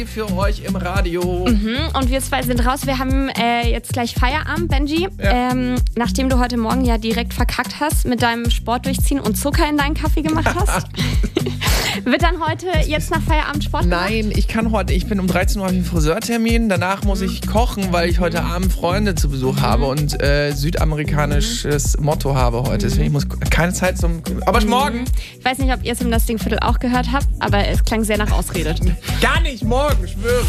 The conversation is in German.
für euch im Radio. Und wir zwei sind raus. Wir haben jetzt gleich Feierabend, Benji. Ja. Nachdem du heute Morgen ja direkt verkackt hast mit deinem Sport durchziehen und Zucker in deinen Kaffee gemacht hast. Wird dann heute jetzt nach Feierabend Sport gemacht? Nein, ich bin um 13 Uhr auf einen Friseurtermin. Danach muss ich kochen, weil ich heute Abend Freunde zu Besuch habe und südamerikanisches Motto habe heute. Deswegen ich muss keine Zeit aber morgen. Ich weiß nicht, ob ihr es im Das Ding Viertel auch gehört habt, aber es klang sehr nach Ausrede. Gar nicht morgen, schwöre.